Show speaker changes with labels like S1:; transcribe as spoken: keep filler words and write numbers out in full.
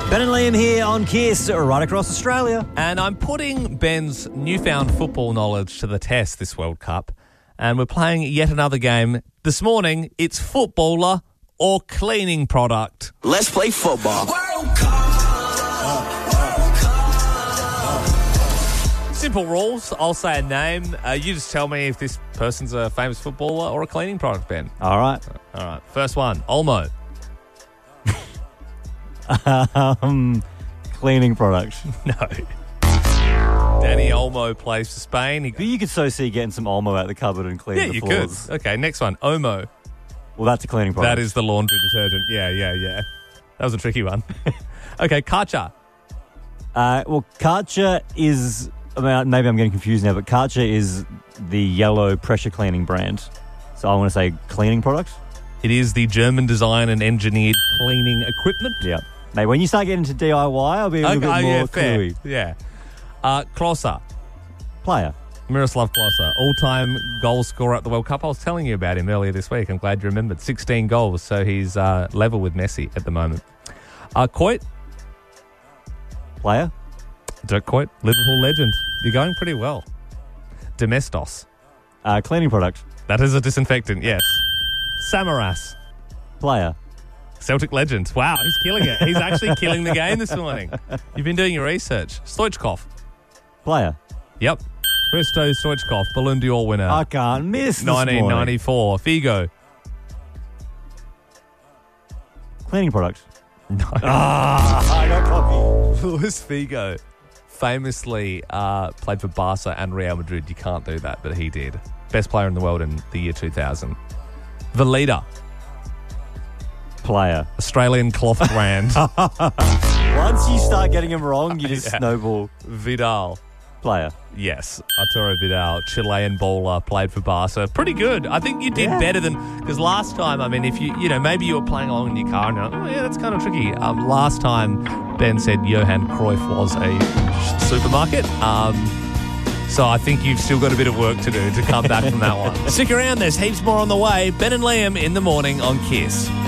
S1: Ben and Liam here on Kiss, right across Australia.
S2: And I'm putting Ben's newfound football knowledge to the test this World Cup. And we're playing yet another game. This morning, it's footballer or cleaning product.
S3: Let's play football. World Cup.
S2: Simple rules. I'll say a name. Uh, you just tell me if this person's a famous footballer or a cleaning product, Ben.
S1: All right.
S2: All right. First one, Olmo.
S1: um, cleaning product.
S2: No. Danny Olmo plays for Spain. He,
S1: But you could so see getting some Olmo out the cupboard and clean
S2: yeah,
S1: the
S2: you
S1: floors.
S2: could. Okay, next one, Omo.
S1: Well, that's a cleaning product.
S2: That is the laundry detergent. Yeah, yeah, yeah. That was a tricky one. Okay, Karcher.
S1: Uh, well, Karcher is... I mean, maybe I'm getting confused now, but Karcher is the yellow pressure cleaning brand. So I want to say cleaning product.
S2: It is the German design and engineered cleaning equipment.
S1: Yeah. Mate, when you start getting into D I Y, I'll be a little
S2: Okay,
S1: bit more
S2: yeah, fair.
S1: cluey.
S2: Yeah. Uh, Klose.
S1: Player.
S2: Miroslav Klose, all-time goal scorer at the World Cup. I was telling you about him earlier this week. I'm glad you remembered. sixteen goals, so he's uh, level with Messi at the moment. Uh, Coit.
S1: Player.
S2: Dirk Coit, Liverpool legend. You're going pretty well. Domestos.
S1: Uh, cleaning product.
S2: That is a disinfectant, yes. Samaras.
S1: Player.
S2: Celtic legend. Wow, he's killing it. He's actually killing the game this morning. You've been doing your research. Stoichkov.
S1: Player.
S2: Yep. Hristo Stoichkov, Ballon d'Or winner.
S1: I can't miss this
S2: nineteen ninety-four. Figo.
S1: Cleaning product.
S2: No.
S1: Ah, I got coffee.
S2: Luis Figo famously uh, played for Barca and Real Madrid. You can't do that, but he did. Best player in the world in the year two thousand. Veleda.
S1: Player.
S2: Australian cloth brand.
S1: Once you start getting them wrong, you just
S2: Yeah.
S1: snowball.
S2: Vidal.
S1: Player.
S2: Yes, Arturo Vidal, Chilean bowler, played for Barca. Pretty good. I think you did
S1: Yeah.
S2: better than... Because last time, I mean, if you, you know, maybe you were playing along in your car and you're like, oh, yeah, that's kind of tricky. Um, last time, Ben said Johan Cruyff was a supermarket. Um, so I think you've still got a bit of work to do to come back from that one. Stick around, there's heaps more on the way. Ben and Liam in the morning on Kiss.